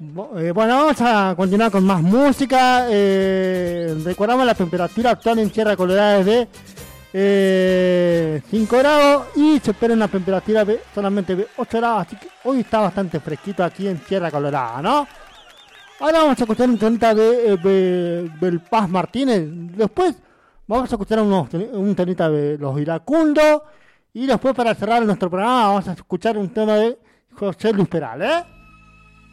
Bueno, vamos a continuar con más música. Recordamos la temperatura actual en Sierra Colorada es de 5 grados y se espera una temperatura de solamente de 8 grados, así que hoy está bastante fresquito aquí en Sierra Colorada, ¿no? Ahora vamos a escuchar un temita de Del Paz Martínez. Después vamos a escuchar un temita de Los Iracundos. Y después, para cerrar nuestro programa, vamos a escuchar un tema de José Luis Peral, ¿eh?